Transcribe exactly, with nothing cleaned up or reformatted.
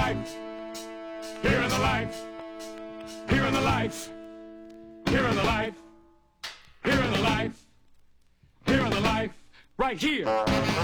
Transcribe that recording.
life, here in the life, here in the life, here in the life, here in the life, here in the life, right here.